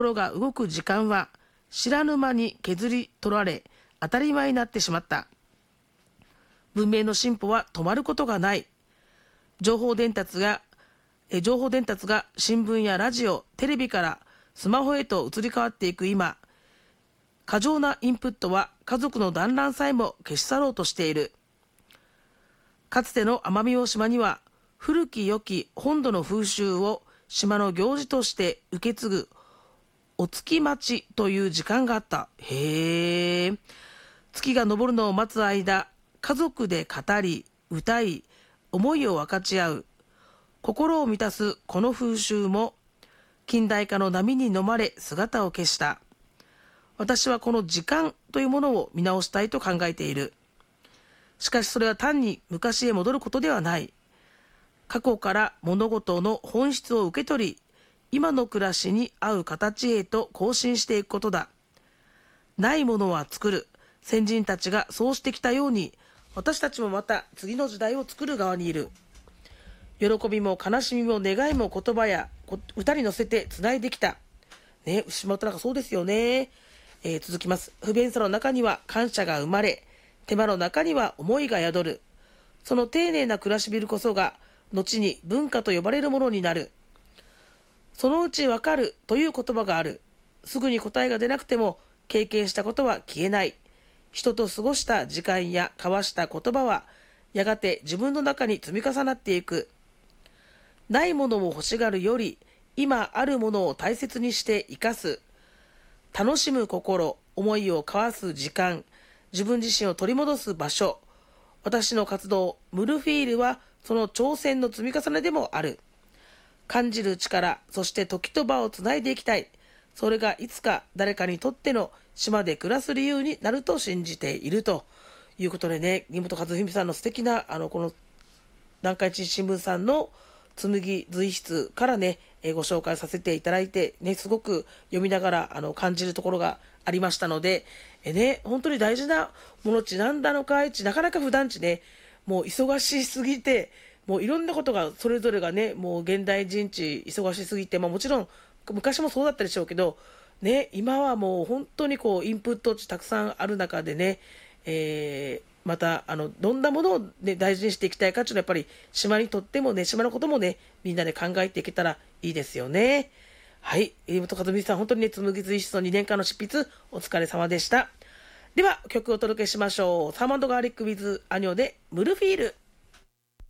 心が動く時間は知らぬ間に削り取られ当たり前になってしまった。文明の進歩は止まることがない。情報伝達が新聞やラジオ、テレビからスマホへと移り変わっていく今、過剰なインプットは家族の団らんさえも消し去ろうとしている。かつての奄美大島には古き良き本土の風習を島の行事として受け継ぐお月待ちという時間があった。へえ。月が昇るのを待つ間、家族で語り、歌い、思いを分かち合う。心を満たすこの風習も近代化の波に飲まれ姿を消した。私はこの時間というものを見直したいと考えている。しかしそれは単に昔へ戻ることではない。過去から物事の本質を受け取り、今の暮らしに合う形へと更新していくことだ。ないものは作る。先人たちがそうしてきたように、私たちもまた次の時代を作る側にいる。喜びも悲しみも願いも言葉や歌に乗せてつないできた。ね、牛本なんかそうですよね。続きます。不便さの中には感謝が生まれ、手間の中には思いが宿る。その丁寧な暮らしびるこそが、後に文化と呼ばれるものになる。そのうちわかるという言葉がある。すぐに答えが出なくても、経験したことは消えない。人と過ごした時間や交わした言葉は、やがて自分の中に積み重なっていく。ないものを欲しがるより、今あるものを大切にして生かす。楽しむ心、思いを交わす時間、自分自身を取り戻す場所。私の活動、ムルフィールはその挑戦の積み重ねでもある。感じる力、そして時と場をつないでいきたい。それがいつか誰かにとっての島で暮らす理由になると信じているということでね、木本和文さんの素敵なこの南海地新聞さんの紬随筆からね、ご紹介させていただいて、ね、すごく読みながら感じるところがありましたので、ね、本当に大事なもの地なんだのかいち、なかなか普段地ね、もう忙しすぎて、もういろんなことがそれぞれがね、もう現代人地忙しすぎて、もちろん昔もそうだったでしょうけど、ね、今はもう本当にこうインプット値たくさんある中でね、またどんなものを、ね、大事にしていきたいかというのはやっぱり島にとってもね、島のこともね、みんなで考えていけたらいいですよね。はい、本和美さん、本当にね、紬随筆の2年間の執筆お疲れ様でした。では曲をお届けしましょう。サーモンドガーリックウィズアニョでムルフィール。